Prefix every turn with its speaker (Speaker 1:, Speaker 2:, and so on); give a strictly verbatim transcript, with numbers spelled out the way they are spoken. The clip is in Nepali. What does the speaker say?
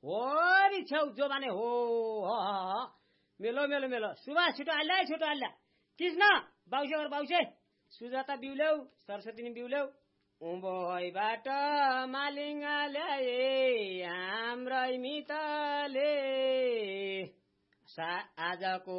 Speaker 1: होरी छेउ जो माने हो मेलो मेलो मेलो सुभाष छिटो हाल्ला छिटो हाल्ला कृष्ण बाउसे गर बाउसे सुजाता बिउल्याउ सरस्वती नि बिउल्याउ उँभोइबाट मालिङ्गा ल्याए हाम्रै मितले आजको